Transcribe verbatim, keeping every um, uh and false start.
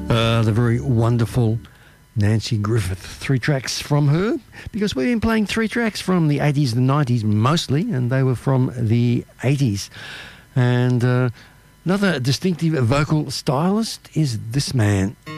Uh, the very wonderful Nanci Griffith. Three tracks from her, because we've been playing three tracks from the eighties and nineties mostly, and they were from the eighties. And uh, another distinctive vocal stylist is this man.